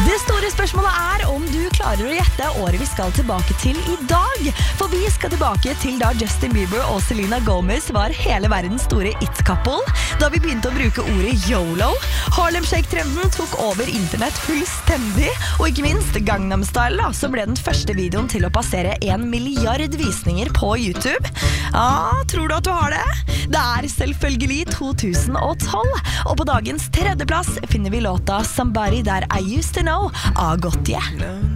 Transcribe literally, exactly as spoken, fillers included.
Det store spørsmålet er om du klarer å gjette året vi skal tilbake til i dag. For vi skal tilbake til da Justin Bieber og Selena Gomez var hele verdens store it-couple. Da vi begynte å bruke ordet YOLO. Harlem Shake-trenden tok over internett fullstendig. Og ikke minst Gangnam Style, da, som ble den første videoen til å passere en milliard visninger på YouTube. Ja, tror du at du har det? Det er selvfølgelig to tusen og tolv. Og på dagens tredjeplass finner vi låta Somebody That I Used To Know av Gotye.